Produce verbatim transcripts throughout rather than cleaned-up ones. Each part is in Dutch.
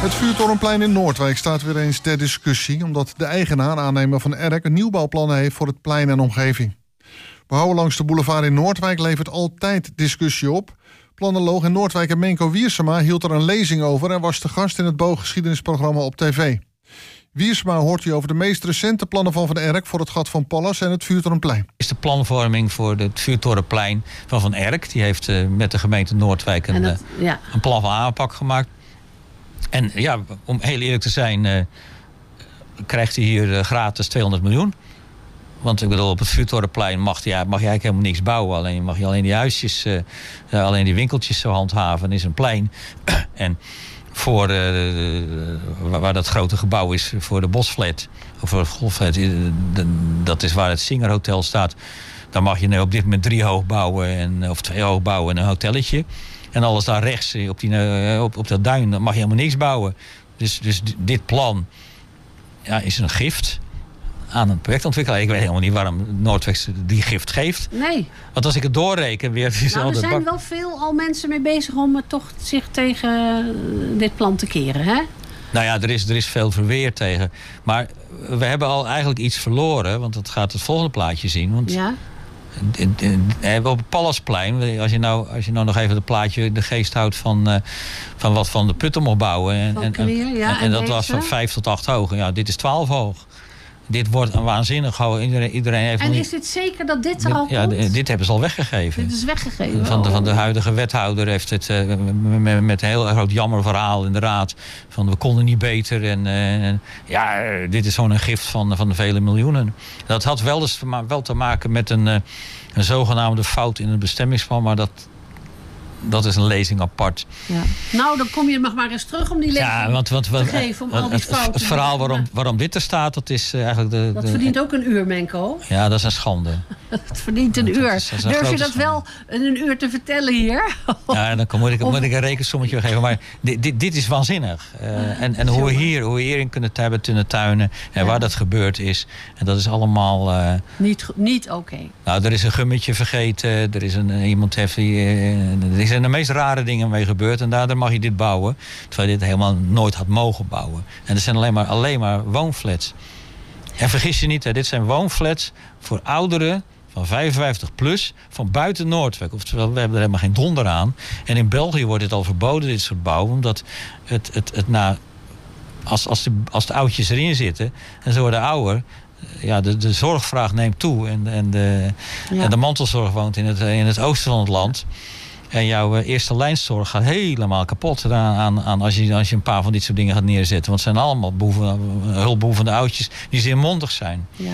Het vuurtorenplein in Noordwijk staat weer eens ter discussie, omdat de eigenaar, aannemer van Erk, een nieuwbouwplannen heeft voor het plein en omgeving. Bouwen langs de boulevard in Noordwijk levert altijd discussie op. Planoloog in Noordwijk en Menko Wiersema hield er een lezing over en was te gast in het booggeschiedenisprogramma op tv. Wiersema hoort u over de meest recente plannen van Van Erk voor het Gat van Pallas en het vuurtorenplein. Is de planvorming voor het vuurtorenplein van Van Erk. Die heeft uh, met de gemeente Noordwijk een, dat, ja. een plan van aanpak gemaakt. En ja, om heel eerlijk te zijn, uh, krijgt hij hier uh, gratis tweehonderd miljoen. Want ik bedoel, op het vuurtorenplein mag, ja, mag je eigenlijk helemaal niks bouwen. Alleen mag je alleen die huisjes, uh, uh, alleen die winkeltjes zo handhaven. Het is een plein. En voor uh, waar dat grote gebouw is, voor de Bosflat, of voor het Golfflat, dat is waar het Singer Hotel staat. Daar mag je nu op dit moment drie hoog bouwen, en, of twee hoog bouwen en een hotelletje. En alles daar rechts, op, die, op, op dat duin, mag je helemaal niks bouwen. Dus, dus dit plan ja, is een gift aan een projectontwikkelaar. Ik weet helemaal niet waarom Noordwijk die gift geeft. Nee. Want als ik het doorreken weer... Nou, er zijn bak... wel veel al mensen mee bezig om toch zich tegen dit plan te keren, hè? Nou ja, er is, er is veel verweer tegen. Maar we hebben al eigenlijk iets verloren, want dat gaat het volgende plaatje zien. Want ja. Op het Pallasplein, als je, nou, als je nou nog even het plaatje in de geest houdt van, uh, van wat Van de Putten mocht bouwen. En, van en, Kleer, ja, en, en, en dat deze? was van vijf tot acht hoog. Ja, dit is twaalf hoog. Dit wordt een waanzinnig hoog. Iedereen, iedereen heeft en niet... is dit zeker dat dit er al ja, komt? Dit hebben ze al weggegeven. Dit is weggegeven? Van de, van de huidige wethouder heeft het uh, met, met een heel groot jammerverhaal in de raad. Van we konden niet beter. En, uh, en ja, dit is zo'n gift van, van de vele miljoenen. Dat had wel, dus, wel te maken met een, uh, een zogenaamde fout in het bestemmingsplan. Maar dat... Dat is een lezing apart. Ja. Nou, dan kom je nog maar eens terug om die lezing ja, want, want, want, te geven. Om al die fouten. Het, het verhaal waarom, waarom dit er staat, dat is uh, eigenlijk de... Dat de, verdient ook een uur, Menko. Ja, dat is een schande. Het verdient een dat uur. Is, een Durf je dat schande. wel een uur te vertellen hier? Ja, dan moet ik, of... moet ik een rekensommetje geven. Maar dit, dit, dit is waanzinnig. Uh, ja, en en hoe, we hier, hoe we hierin kunnen hebben, kunnen tuinen. En ja. waar dat gebeurd is. En dat is allemaal... Uh, niet niet oké. Okay. Nou, er is een gummetje vergeten. Er is een, iemand heeft die... Uh, er zijn de meest rare dingen mee gebeurd. En daardoor mag je dit bouwen. Terwijl je dit helemaal nooit had mogen bouwen. En er zijn alleen maar, alleen maar woonflats. En vergis je niet, hè, dit zijn woonflats voor ouderen van vijfenvijftig plus van buiten Noordwijk. Oftewel, we hebben er helemaal geen donder aan. En in België wordt dit al verboden, dit soort bouwen. Omdat het, het, het na, als, als, de, als de oudjes erin zitten en ze worden ouder... Ja, de, de zorgvraag neemt toe. En, en, de, ja. en de mantelzorg woont in het, in het oosten van het land. En jouw eerste lijnszorg gaat helemaal kapot aan, aan, aan als, je, als je een paar van dit soort dingen gaat neerzetten. Want het zijn allemaal behoeven, hulpbehoevende oudjes die zeer mondig zijn. Ja.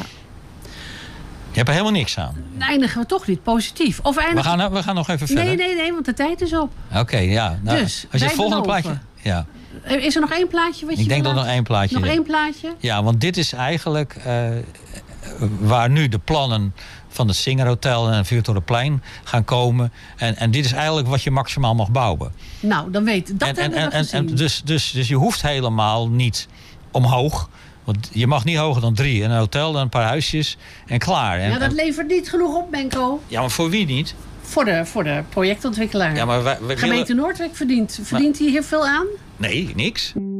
Je hebt er helemaal niks aan. Dan eindigen we toch niet positief. Of eindigen... we, gaan, we gaan nog even verder. Nee, nee, nee, want de tijd is op. Oké, okay, ja. Nou, dus, als je het volgende plaatje... Ja. Is er nog één plaatje? Wat je Ik denk dat laat... nog één plaatje. Nog één plaatje? Ja, want dit is eigenlijk uh, waar nu de plannen van het Singer Hotel en het Vuurtorenplein gaan komen. En, en dit is eigenlijk wat je maximaal mag bouwen. Nou, dan weet dat en, hebben en, we gezien. En, en dus, dus, dus je hoeft helemaal niet omhoog. Want je mag niet hoger dan drie. En een hotel en een paar huisjes en klaar. En, ja, dat levert niet genoeg op, Menko. Ja, maar voor wie niet? Voor de, voor de projectontwikkelaar. Ja, maar wij, wij Gemeente willen... Noordwijk verdient. Verdient hij hier veel aan? Nee, niks.